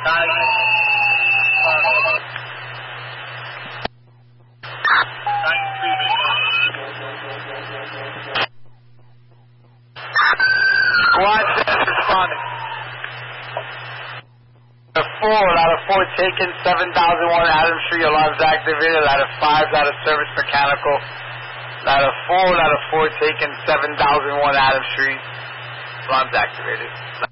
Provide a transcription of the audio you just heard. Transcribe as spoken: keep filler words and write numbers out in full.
Squad six responding. Four, out of four taken, seven thousand one Adam Street, alarms activated, out of five, out of service mechanical, out of four, out of four taken, seven thousand one Adam Street, alarms activated.